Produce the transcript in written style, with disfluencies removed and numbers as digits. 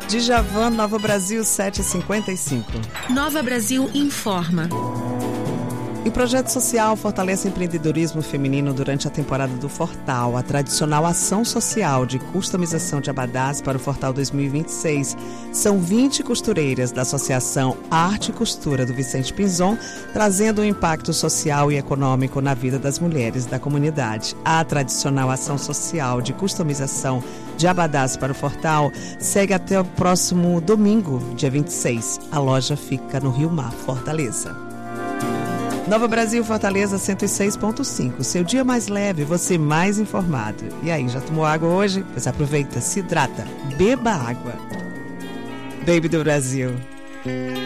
Djavan, Nova Brasil, 7h55. Nova Brasil informa. E projeto social fortalece empreendedorismo feminino durante a temporada do Fortal. A tradicional ação social de customização de abadás para o Fortal 2026. São 20 costureiras da Associação Arte e Costura do Vicente Pinzon, trazendo um impacto social e econômico na vida das mulheres da comunidade. A tradicional ação social de customização de abadás para o Fortal segue até o próximo domingo, dia 26. A loja fica no Rio Mar, Fortaleza. Nova Brasil, Fortaleza 106.5. Seu dia mais leve, você mais informado. E aí, já tomou água hoje? Pois aproveita, se hidrata, beba água. Baby do Brasil.